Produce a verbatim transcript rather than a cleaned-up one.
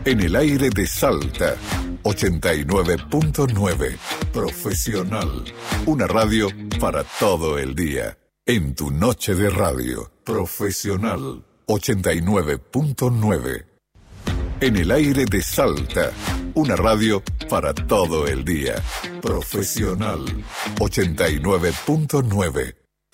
En el aire de Salta, ochenta y nueve punto nueve. Profesional. Una radio para todo el día. En tu noche de radio. Profesional. ochenta y nueve punto nueve. En el aire de Salta. Una radio para todo el día. Profesional. ochenta y nueve punto nueve.